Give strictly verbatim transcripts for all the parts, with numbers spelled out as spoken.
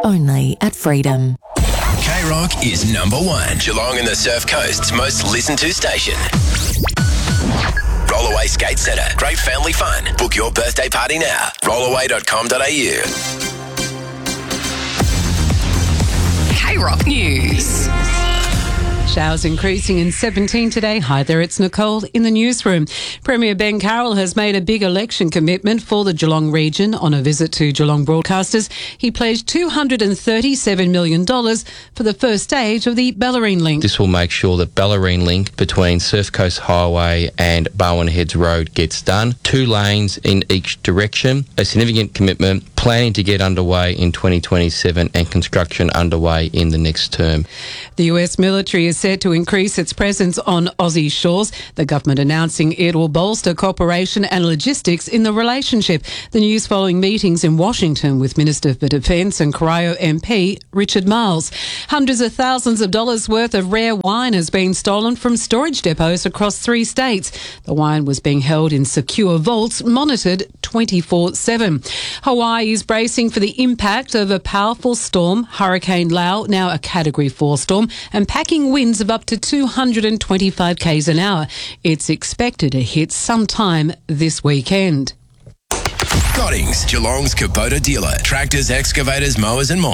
Only at Freedom. K-Rock is number one. Geelong and the Surf Coast's most listened to station. Rollaway Skate Centre. Great family fun. Book your birthday party now. rollaway dot com dot a u. K-Rock News. Showers increasing in seventeen today. Hi there, it's Nicole in the newsroom. Premier Ben Carroll has made a big election commitment for the Geelong region on a visit to Geelong broadcasters. He pledged two hundred thirty-seven million dollars for the first stage of the Bellarine Link. This will make sure that Bellarine Link between Surf Coast Highway and Barwon Heads Road gets done. Two lanes in each direction. A significant commitment, planning to get underway in twenty twenty-seven and construction underway in the next term. The U S military is set to increase its presence on Aussie shores, the government announcing it will bolster cooperation and logistics in the relationship. The news following meetings in Washington with Minister for Defence and Corio M P Richard Marles. Hundreds of thousands of dollars worth of rare wine has been stolen from storage depots across three states. The wine was being held in secure vaults, monitored twenty-four seven. Hawaii is bracing for the impact of a powerful storm, Hurricane Lau, now a Category four storm, and packing winds of up to two hundred twenty-five k's an hour. It's expected to hit sometime this weekend. Goddings, Geelong's Kubota dealer. Tractors, excavators, mowers and more.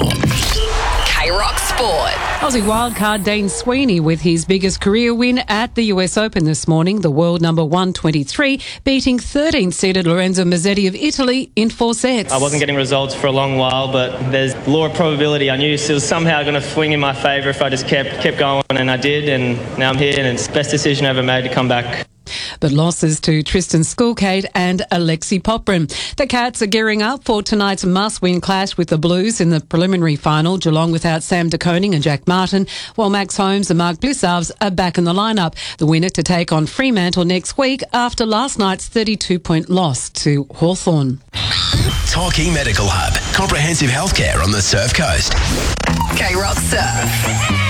K-Rock Sport. Aussie wildcard Dane Sweeney with his biggest career win at the U S Open this morning. The world number one twenty-three beating thirteenth-seeded Lorenzo Mazzetti of Italy in four sets. I wasn't getting results for a long while, but there's law of probability. I knew it was somehow going to swing in my favour if I just kept kept going, and I did, and now I'm here, and it's the best decision I ever made to come back. But losses to Tristan Skulkate and Alexi Poprin. The Cats are gearing up for tonight's must-win clash with the Blues in the preliminary final. Geelong without Sam De Koning and Jack Martin, while Max Holmes and Mark Blissarves are back in the lineup. The winner to take on Fremantle next week after last night's thirty-two point loss to Hawthorn. Torquay Medical Hub. Comprehensive healthcare on the Surf Coast. K-Rock Surf.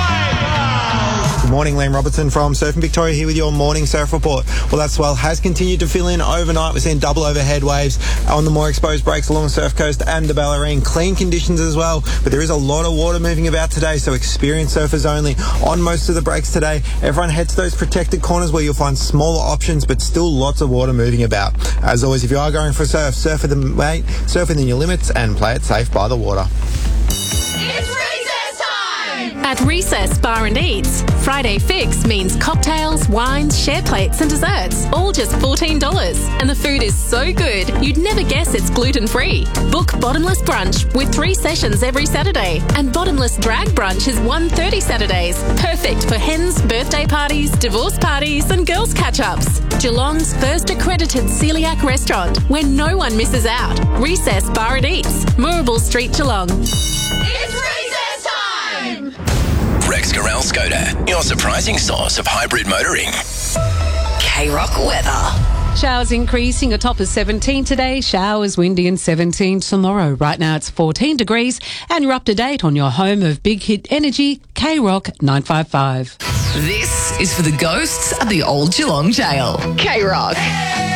Good morning, Liam Robertson from Surfing Victoria here with your morning surf report. Well, that swell has continued to fill in overnight. We're seeing double overhead waves on the more exposed breaks along the Surf Coast and the Bellarine. Clean conditions as well, but there is a lot of water moving about today, so experienced surfers only on most of the breaks today. Everyone head to those protected corners where you'll find smaller options, but still lots of water moving about. As always, if you are going for a surf, surf with the mate, surf within your limits and play it safe by the water. At Recess Bar and Eats, Friday Fix means cocktails, wines, share plates and desserts, all just fourteen dollars. And the food is so good, you'd never guess it's gluten-free. Book Bottomless Brunch with three sessions every Saturday. And Bottomless Drag Brunch is one thirty Saturdays. Perfect for hens, birthday parties, divorce parties and girls' catch-ups. Geelong's first accredited celiac restaurant where no one misses out. Recess Bar and Eats, Moorabool Street, Geelong. It's recess time! Rex Corral Skoda, your surprising source of hybrid motoring. K-Rock weather. Showers increasing, a top of seventeen today. Showers windy and seventeen tomorrow. Right now it's fourteen degrees and you're up to date on your home of Big Hit Energy, K-Rock nine five five. This is for the ghosts of the old Geelong jail. K-Rock.